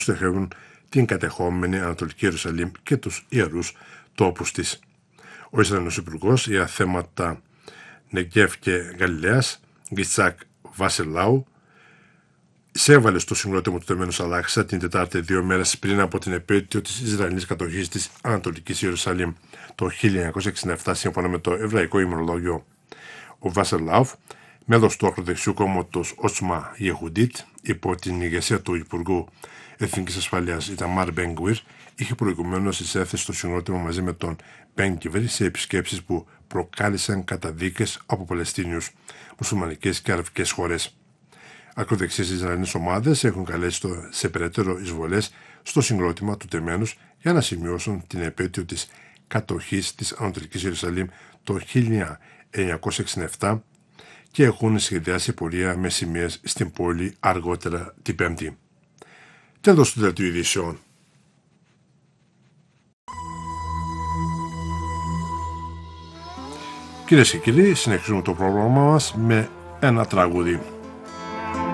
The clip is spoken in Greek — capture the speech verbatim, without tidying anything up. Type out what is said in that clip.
στοχεύουν την κατεχόμενη Ανατολική Ιερουσαλήμ και τους ιερούς τόπους της. Ο Ισραηλινός Υπουργός για θέματα Νεγκέφ και Γαλιλαίας, Γκιτσάκ Βασιλάου, εισέβαλε στο συγκρότημα του τεμένου Αλάξα την Τετάρτη, δύο μέρες πριν από την επέτειο της Ισραηλινής κατοχής της Ανατολικής Ιερουσαλήμ το χίλια εννιακόσια εξήντα επτά, σύμφωνα με το Εβραϊκό Ημερολόγιο. Ο Βασιλάου, μέλος του ακροδεξιού κόμματος Οτσμά Ιεχουντίτ, υπό την ηγεσία του Υπουργού Εθνικής Ασφαλείας Ιταμάρ Μπεν-Γκβίρ, είχε προηγουμένως εισέλθει στο συγκρότημα μαζί με τον Μπεν-Γκβίρ σε επισκέψεις που προκάλεσαν καταδίκες από Παλαιστίνιους, μουσουλμανικές και αραβικές χώρες. Ακροδεξιές Ισραηλινές ομάδες έχουν καλέσει σε περαιτέρω εισβολές στο συγκρότημα του τεμένους για να σημειώσουν την επέτειο της κατοχής της Ανατολικής Ιερουσαλήμ το χίλια εννιακόσια εξήντα επτά και έχουν σχεδιάσει πορεία με σημαίες στην πόλη αργότερα την Πέμπτη. Τέλος του δελτίου ειδήσεων. Κυρίες και κύριοι, συνεχίζουμε το πρόγραμμα μας με ένα τραγούδι.